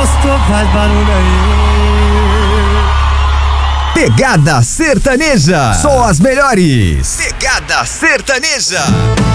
gostou, faz barulho aí. Pegada Sertaneja. Só as melhores. Pegada Sertaneja.